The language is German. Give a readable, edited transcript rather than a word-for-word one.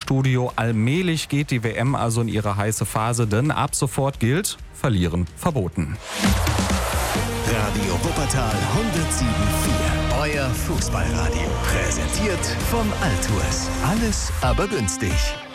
Studio. Allmählich geht die WM also in ihre heiße Phase, denn ab sofort gilt, verlieren verboten. Radio Wuppertal 107.4. Euer Fußballradio. Präsentiert von Altours. Alles aber günstig.